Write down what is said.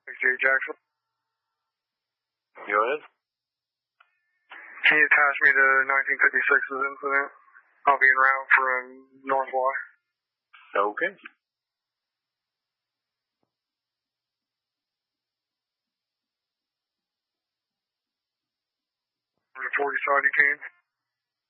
68 Jackson. Go ahead. Can you attach me to 1956's incident? I'll be en route from North Y. Okay. Over to 40 side you can.